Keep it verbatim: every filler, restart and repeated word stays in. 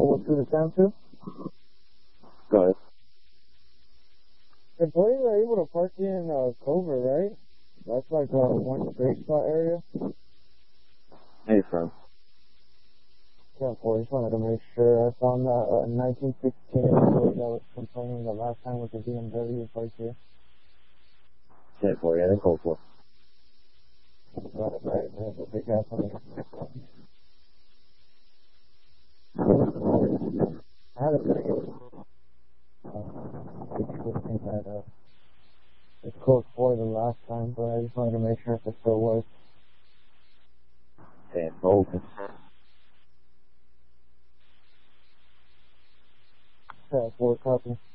What to the town to? Go ahead. The employees are able to park in uh, Culver, right? That's like uh, one straight spot area. Hey, from. Yeah, boy, just wanted to make sure. I found that uh, nineteen sixteen employee that was complaining the last time with the B M W parked here. ten four, yeah, then code four. Got it, right. There's a big ass on it. I had a pretty good uh, think that uh, it's code four the last time, but I just wanted to make sure if it still works. ten four, open. Yeah, four copy.